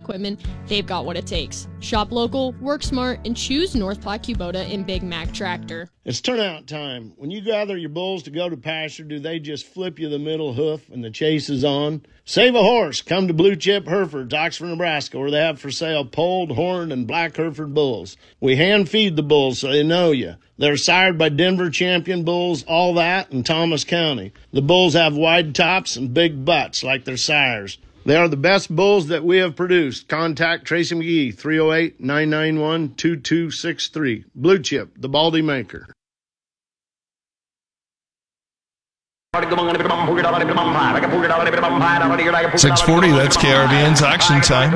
equipment, they've got what it takes. Shop local, work smart, and choose North Platte Kubota and Big Mac Tractor. It's turnout time. When you gather your bulls to go to pasture, do they just flip you the middle hoof and the chase is on? Save a horse. Come to Blue Chip Herefords, Oxford, Nebraska, where they have for sale polled, horned, and black Hereford bulls. We hand feed the bulls so they know you. They're sired by Denver champion bulls, all that, in Thomas County. The bulls have wide tops and big butts like their sires. They are the best bulls that we have produced. Contact Tracy McGee, 308-991-2263. Blue Chip, the Baldy Maker. 640, that's KRVN's Auction Time.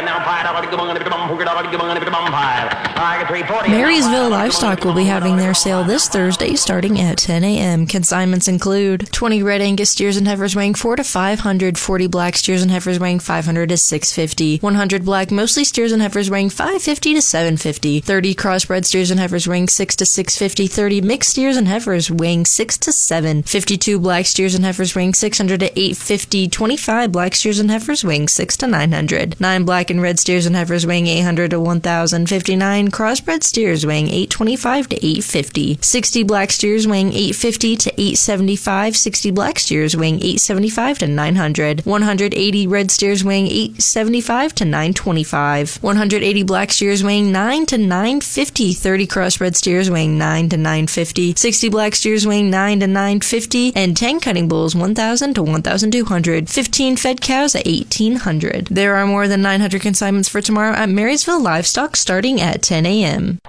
Marysville Livestock will be having their sale this Thursday starting at 10 a.m. Consignments include 20 red Angus steers and heifers weighing 4 to 500, 40 black steers and heifers weighing 500 to 650, 100 black mostly steers and heifers weighing 550 to 750, 30 crossbred steers and heifers weighing 6 to 650, 30 mixed steers and heifers weighing 6 to 7, 52 black steers and heifers weighing 600 to 850, 25 black steers and heifers weighing 6 to 900, 9 black and red steers and heifers weighing 800 to 1000, 59 crossbred steers weighing 825 to 850, 60 black steers weighing 850 to 875, 60 black steers weighing 875 to 900, 180 red steers weighing 875 to 925, 180 black steers weighing 9 to 950, 30 crossbred steers weighing 9 to 950, 60 black steers weighing 9 to 950, and 10 cutting bulls 1,000 to 1,200, 15 fed cows at 1,800. There are more than 900 consignments for tomorrow at Marysville Livestock starting at 10 a.m.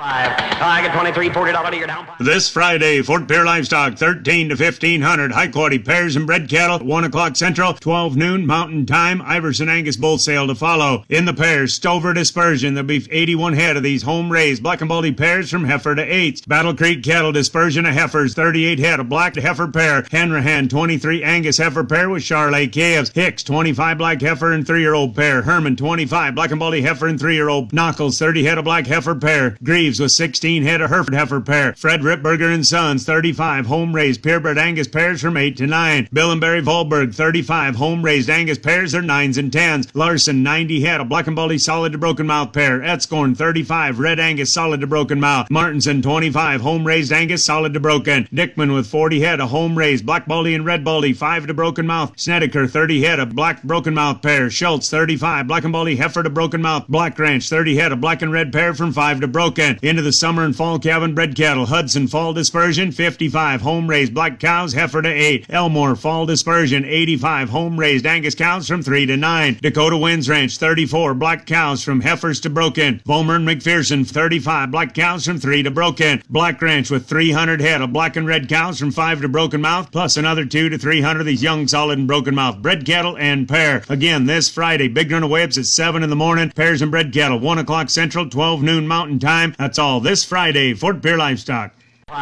I get $23, $40 to your down. This Friday, Fort Pierre Livestock, 1,300 to 1,500. High-quality pairs and bred cattle, 1 o'clock Central, 12 noon Mountain Time. Iverson Angus bull sale to follow. In the pairs, Stover Dispersion. There'll be 81 head of these home-raised black and baldy pairs from heifer to eighths. Battle Creek Cattle Dispersion of heifers, 38 head of black heifer pair. Hanrahan, 23 Angus heifer pair with Charolais calves. Hicks, 25 black heifer and 3-year-old pair. Herman, 25 black and baldy heifer and 3-year-old. Knuckles, 30 head of black heifer pair. Greaves with 16 head of Hereford heifer pair. Fred Ripberger and Sons, 35 home-raised purebred Angus pairs from 8 to 9. Bill and Barry Volberg, 35 home-raised Angus pairs are 9s and 10s. Larson, 90 head of black and baldy solid to broken mouth pair. Etzkorn, 35 red Angus solid to broken mouth. Martinson, 25 home-raised Angus solid to broken. Dickman with 40 head of home-raised black baldy and red baldy 5 to broken mouth. Snedeker, 30 head of black broken mouth pair. Schultz, 35 black and baldy heifer to broken mouth. Black Ranch, 30 head of black and red pair from 5 to broken. Into the summer and fall calving bred cattle. Hudson fall dispersion, 55 home-raised black cows, heifer to 8. Elmore fall dispersion, 85 home-raised Angus cows from 3 to 9. Dakota Winds Ranch, 34 black cows from heifers to broken. Vollmer and McPherson, 35 black cows from 3 to broken. Black Ranch with 300 head of black and red cows from 5 to broken mouth, plus another 2 to 300 of these young solid and broken mouth bred cattle and pair. Again, this Friday, big run of whips at 7 in the morning. Pairs and bred cattle, 1 o'clock Central, 12 noon Mountain Time. That's all this Friday, Fort Pierre Livestock.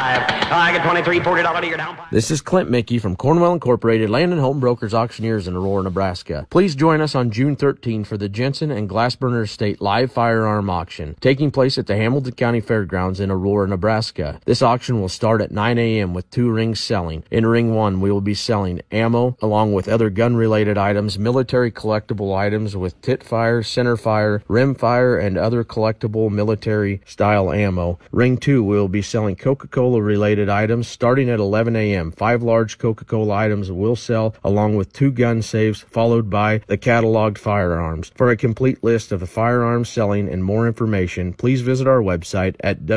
I get $23, $40 to your down. This is Clint Mickey from Cornwell Incorporated, Land and Home Brokers Auctioneers in Aurora, Nebraska. Please join us on June 13 for the Jensen and Glassburner Estate live firearm auction, taking place at the Hamilton County Fairgrounds in Aurora, Nebraska. This auction will start at 9 a.m. with 2 rings selling. In Ring 1, we will be selling ammo, along with other gun-related items, military collectible items with tit fire, center fire, rim fire, and other collectible military-style ammo. Ring 2, we will be selling Coca-Cola related items starting at 11 a.m. 5 large Coca-Cola items will sell along with 2 gun safes followed by the cataloged firearms. For a complete list of the firearms selling and more information, please visit our website at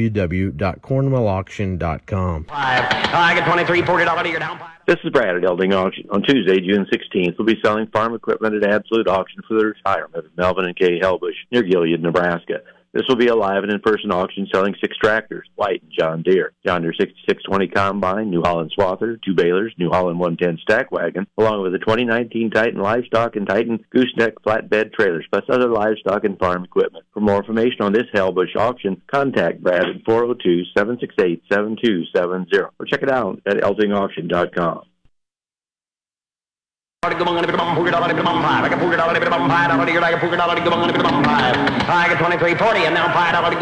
www.cornwellauction.com. I get $23, $40 to your down. This is Brad at Elding Auction. On Tuesday, June 16th, we'll be selling farm equipment at Absolute Auction for the retirement of Melvin and Kay Helbush near Gilead, Nebraska. This will be a live and in-person auction selling 6 tractors, White and John Deere, John Deere 6620 Combine, New Holland Swather, 2 balers, New Holland 110 Stack Wagon, along with the 2019 Titan Livestock and Titan Gooseneck Flatbed Trailers, plus other livestock and farm equipment. For more information on this Helbush auction, contact Brad at 402-768-7270 or check it out at eltingauction.com. I get 23, $40, and now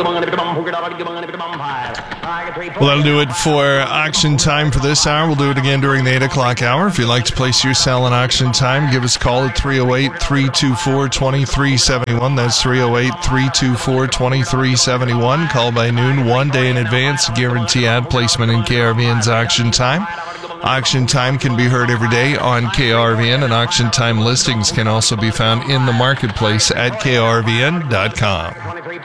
$5. Well, that'll do it for auction time for this hour. We'll do it again during the 8 o'clock hour. If you'd like to place your sale in auction time, give us a call at 308-324-2371. That's 308-324-2371. Call by noon, 1 day in advance. Guarantee ad placement in KRVN's auction time. Auction time can be heard every day on KRVN, and auction time listings can also be found in the marketplace at krvn.com.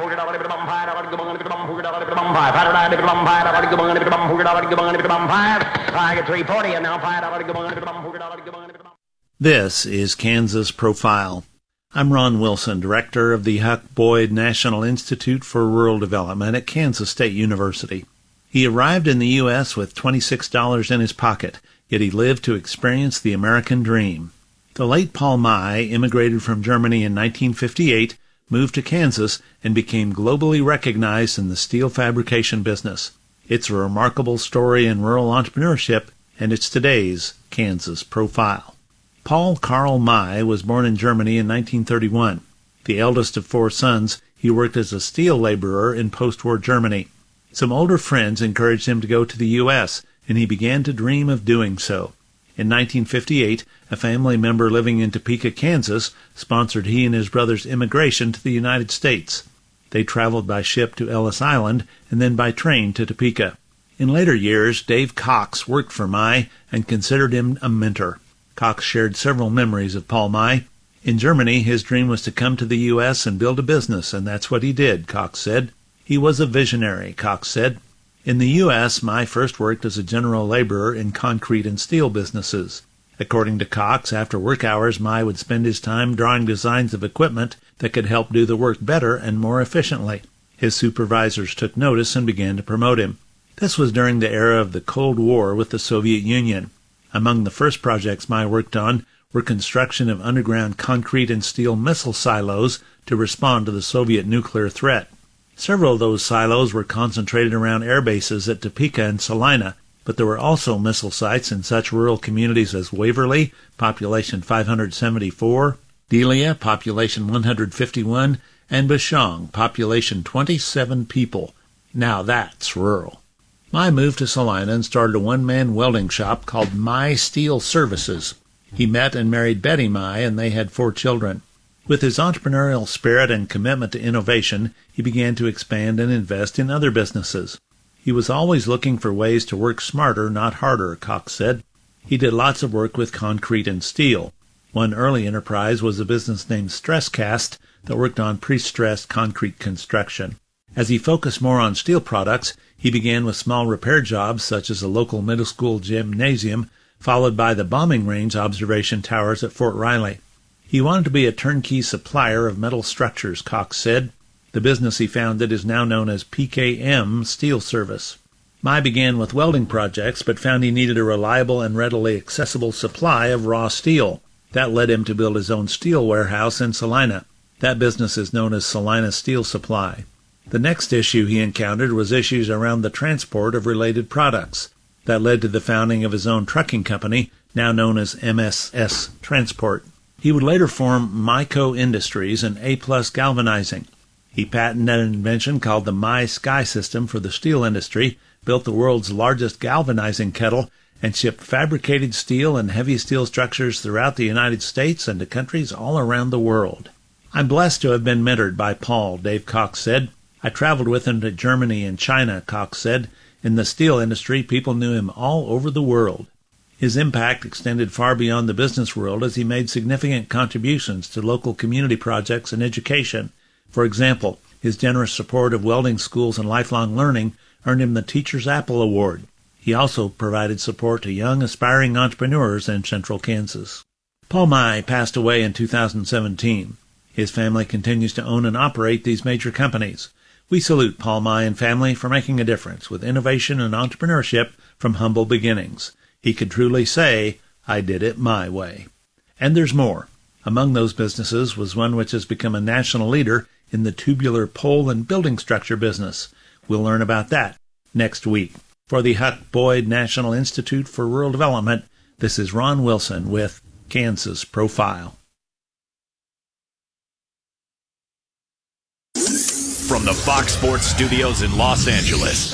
This is Kansas Profile. I'm Ron Wilson, director of the Huck Boyd National Institute for Rural Development at Kansas State University. He arrived in the U.S. with $26 in his pocket, yet he lived to experience the American dream. The late Paul May immigrated from Germany in 1958, moved to Kansas, and became globally recognized in the steel fabrication business. It's a remarkable story in rural entrepreneurship, and it's today's Kansas Profile. Paul Karl May was born in Germany in 1931. The eldest of 4 sons, he worked as a steel laborer in post-war Germany. Some older friends encouraged him to go to the U.S., and he began to dream of doing so. In 1958, a family member living in Topeka, Kansas, sponsored he and his brother's immigration to the United States. They traveled by ship to Ellis Island and then by train to Topeka. In later years, Dave Cox worked for May and considered him a mentor. Cox shared several memories of Paul May. In Germany, his dream was to come to the U.S. and build a business, and that's what he did, Cox said. He was a visionary, Cox said. In the U.S., May first worked as a general laborer in concrete and steel businesses. According to Cox, after work hours, May would spend his time drawing designs of equipment that could help do the work better and more efficiently. His supervisors took notice and began to promote him. This was during the era of the Cold War with the Soviet Union. Among the first projects May worked on were construction of underground concrete and steel missile silos to respond to the Soviet nuclear threat. Several of those silos were concentrated around air bases at Topeka and Salina, but there were also missile sites in such rural communities as Waverly, population 574, Delia, population 151, and Bashong, population 27 people. Now that's rural. May moved to Salina and started a one-man welding shop called May Steel Services. He met and married Betty May, and they had 4 children. With his entrepreneurial spirit and commitment to innovation, he began to expand and invest in other businesses. He was always looking for ways to work smarter, not harder, Cox said. He did lots of work with concrete and steel. One early enterprise was a business named StressCast that worked on pre-stressed concrete construction. As he focused more on steel products, he began with small repair jobs such as a local middle school gymnasium, followed by the bombing range observation towers at Fort Riley. He wanted to be a turnkey supplier of metal structures, Cox said. The business he founded is now known as PKM Steel Service. May began with welding projects, but found he needed a reliable and readily accessible supply of raw steel. That led him to build his own steel warehouse in Salina. That business is known as Salina Steel Supply. The next issue he encountered was issues around the transport of related products. That led to the founding of his own trucking company, now known as MSS Transport. He would later form Myco Industries and A-Plus Galvanizing. He patented an invention called the May Sky System for the steel industry, built the world's largest galvanizing kettle, and shipped fabricated steel and heavy steel structures throughout the United States and to countries all around the world. I'm blessed to have been mentored by Paul, Dave Cox said. I traveled with him to Germany and China, Cox said. In the steel industry, people knew him all over the world. His impact extended far beyond the business world as he made significant contributions to local community projects and education. For example, his generous support of welding schools and lifelong learning earned him the Teacher's Apple Award. He also provided support to young aspiring entrepreneurs in central Kansas. Paul May passed away in 2017. His family continues to own and operate these major companies. We salute Paul May and family for making a difference with innovation and entrepreneurship from humble beginnings. He could truly say, I did it my way. And there's more. Among those businesses was one which has become a national leader in the tubular pole and building structure business. We'll learn about that next week. For the Huck Boyd National Institute for Rural Development, this is Ron Wilson with Kansas Profile. From the Fox Sports Studios in Los Angeles,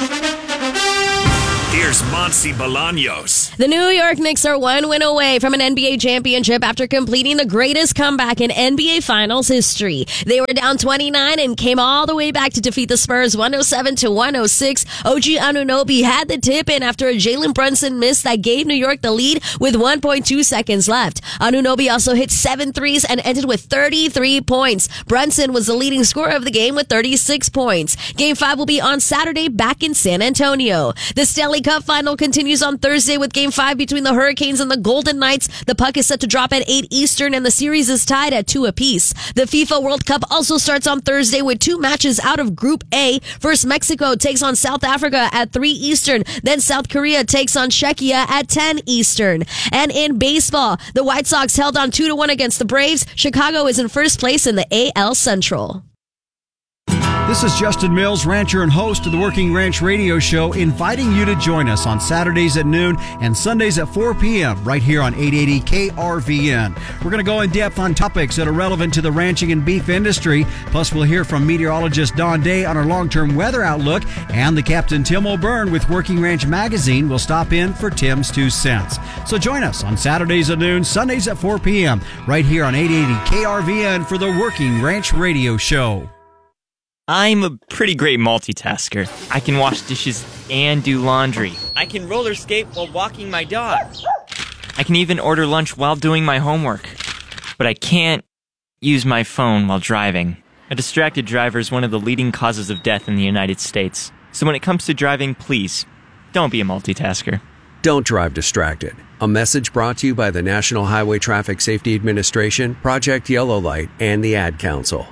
here's Monty Bolaños. The New York Knicks are one win away from an NBA championship after completing the greatest comeback in NBA Finals history. They were down 29 and came all the way back to defeat the Spurs 107-106. OG Anunoby had the tip in after a Jalen Brunson miss that gave New York the lead with 1.2 seconds left. Anunoby also hit 7 threes and ended with 33 points. Brunson was the leading scorer of the game with 36 points. Game 5 will be on Saturday back in San Antonio. The Stanley Cup final continues on Thursday with Game 5 between the Hurricanes and the Golden Knights. The puck is set to drop at 8 Eastern and the series is tied at 2 apiece. The FIFA World Cup also starts on Thursday with 2 matches out of Group A. First, Mexico takes on South Africa at 3 Eastern. Then South Korea takes on Czechia at 10 Eastern. And in baseball, the White Sox held on 2-1 against the Braves. Chicago is in first place in the AL Central. This is Justin Mills, rancher and host of the Working Ranch Radio Show, inviting you to join us on Saturdays at noon and Sundays at 4 p.m. right here on 880 KRVN. We're going to go in depth on topics that are relevant to the ranching and beef industry. Plus, we'll hear from meteorologist Don Day on our long-term weather outlook, and the Captain Tim O'Byrne with Working Ranch Magazine will stop in for Tim's 2 cents. So join us on Saturdays at noon, Sundays at 4 p.m. right here on 880 KRVN for the Working Ranch Radio Show. I'm a pretty great multitasker. I can wash dishes and do laundry. I can roller skate while walking my dog. I can even order lunch while doing my homework. But I can't use my phone while driving. A distracted driver is one of the leading causes of death in the United States. So when it comes to driving, please, don't be a multitasker. Don't drive distracted. A message brought to you by the National Highway Traffic Safety Administration, Project Yellow Light, and the Ad Council.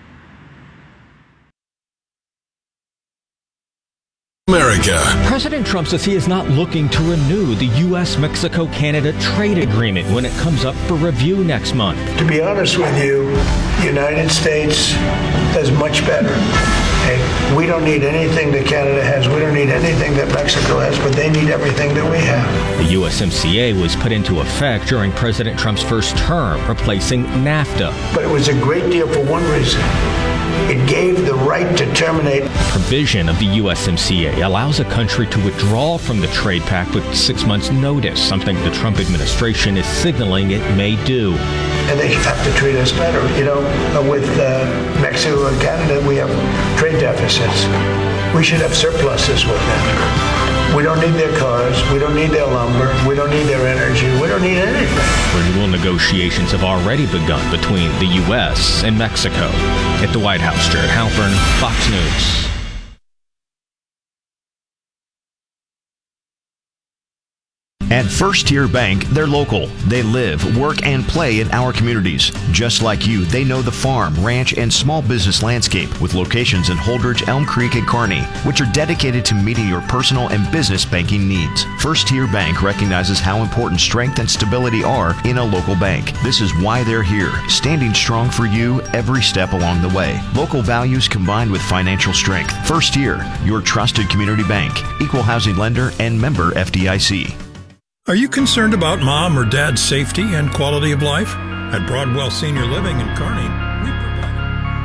America. President Trump says he is not looking to renew the U.S.-Mexico-Canada trade agreement when it comes up for review next month. To be honest with you, the United States does much better. Okay? We don't need anything that Canada has. We don't need anything that Mexico has, but they need everything that we have. The USMCA was put into effect during President Trump's first term, replacing NAFTA. But it was a great deal for one reason. It gave the right to terminate. Provision of the USMCA allows a country to withdraw from the trade pact with 6 months' notice, something the Trump administration is signaling it may do. And they have to treat us better. You know, with Mexico and Canada, we have trade deficits. We should have surpluses with them. We don't need their cars. We don't need their lumber. We don't need their energy. We don't need anything. Renewal negotiations have already begun between the U.S. and Mexico. At the White House, Jared Halpern, Fox News. At First Tier Bank, they're local. They live, work, and play in our communities. Just like you, they know the farm, ranch, and small business landscape with locations in Holdridge, Elm Creek, and Kearney, which are dedicated to meeting your personal and business banking needs. First Tier Bank recognizes how important strength and stability are in a local bank. This is why they're here, standing strong for you every step along the way. Local values combined with financial strength. First Tier, your trusted community bank, equal housing lender, and member FDIC. Are you concerned about mom or dad's safety and quality of life? At Broadwell Senior Living in Kearney, we provide.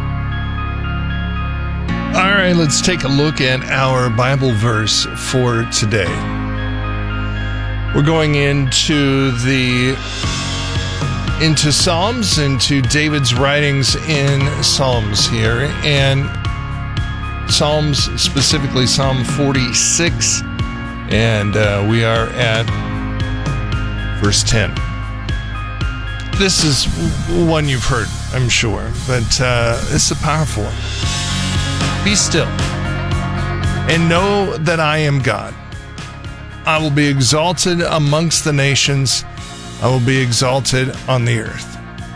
All right, let's take a look at our Bible verse for today. We're going into Psalms, into David's writings in Psalms here, and Psalms, specifically Psalm 46, and we are at Verse 10. This is one you've heard, I'm sure, but it's a powerful one. Be still and know that I am God. I will be exalted amongst the nations. I will be exalted on the earth.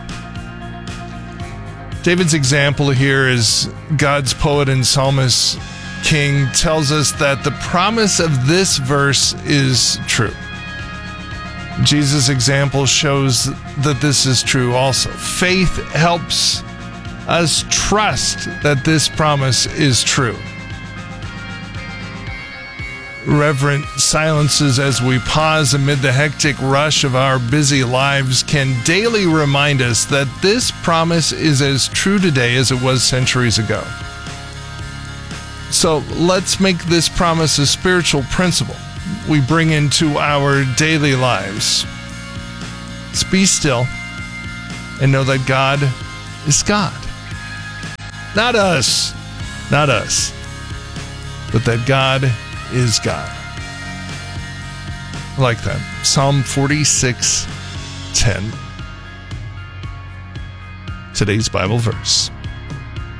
David's example here is God's poet and psalmist king tells us that the promise of this verse is true. Jesus' example shows that this is true also. Faith helps us trust that this promise is true. reverent silences as we pause amid the hectic rush of our busy lives can daily remind us that this promise is as true today as it was centuries ago. So let's make this promise a spiritual principle we bring into our daily lives. Let's be still and know that God is God. Not us, but that God is God. I like that. Psalm 46:10. Today's Bible verse.